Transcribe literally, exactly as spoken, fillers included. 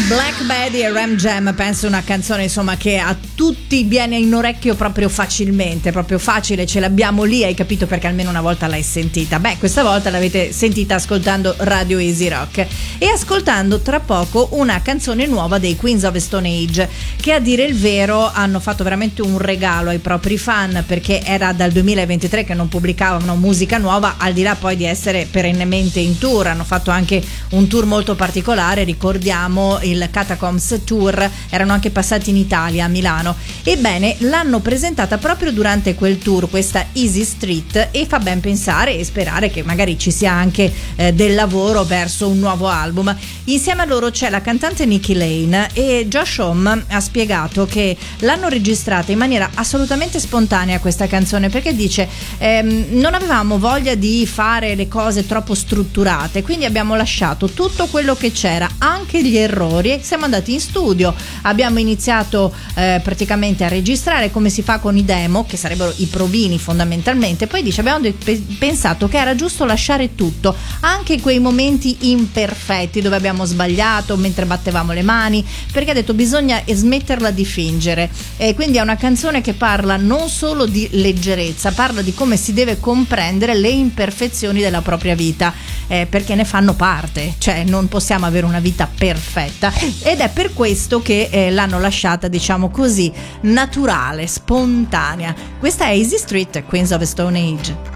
Black Betty e Ram Jam, penso una canzone insomma che a tutti viene in orecchio proprio facilmente, proprio facile, ce l'abbiamo lì, hai capito perché almeno una volta l'hai sentita. Beh, questa volta l'avete sentita ascoltando Radio Easy Rock e ascoltando tra poco una canzone nuova dei Queens of the Stone Age, che a dire il vero hanno fatto veramente un regalo ai propri fan, perché era dal duemilaventitré che non pubblicavano musica nuova, al di là poi di essere perennemente in tour. Hanno fatto anche un tour molto particolare, ricordiamo il Catacombs Tour, erano anche passati in Italia, a Milano. Ebbene, l'hanno presentata proprio durante quel tour, questa Easy Street, e fa ben pensare e sperare che magari ci sia anche eh, del lavoro verso un nuovo album. Insieme a loro c'è la cantante Nikki Lane, e Josh Homme ha spiegato che l'hanno registrata in maniera assolutamente spontanea questa canzone, perché dice ehm, non avevamo voglia di fare le cose troppo strutturate, quindi abbiamo lasciato tutto quello che c'era, anche gli errori. Siamo andati in studio, abbiamo iniziato eh, praticamente a registrare come si fa con i demo, che sarebbero i provini fondamentalmente. Poi dice abbiamo de- pensato che era giusto lasciare tutto, anche quei momenti imperfetti dove abbiamo sbagliato mentre battevamo le mani, perché ha detto bisogna smetterla di fingere. E quindi è una canzone che parla non solo di leggerezza, parla di come si deve comprendere le imperfezioni della propria vita, eh, perché ne fanno parte, cioè non possiamo avere una vita perfetta, ed è per questo che eh, l'hanno lasciata, diciamo così, naturale, spontanea. Questa è Easy Street, Queens of the Stone Age.